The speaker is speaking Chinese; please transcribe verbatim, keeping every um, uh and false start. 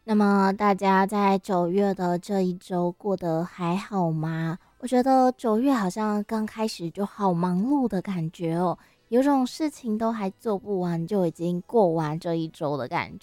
那么大家在九月的这一周过得还好吗？我觉得九月好像刚开始就好忙碌的感觉哦，有种事情都还做不完就已经过完这一周的感觉。